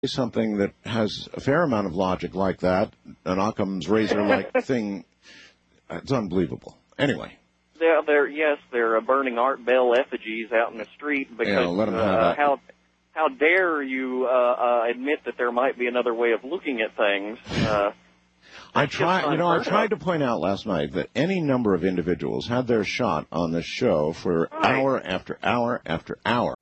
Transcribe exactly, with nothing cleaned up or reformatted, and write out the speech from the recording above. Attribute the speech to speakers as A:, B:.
A: something that has a fair amount of logic like that, an Occam's razor-like thing, it's unbelievable. Anyway.
B: They're, they're, yes, they're uh, burning Art Bell effigies out in the street because
A: yeah, let them have
B: uh,
A: that.
B: how how dare you uh, uh, admit that there might be another way of looking at things? Uh,
A: I tried, you know, I tried to point out last night that any number of individuals had their shot on this show for
B: right.
A: hour after hour after hour.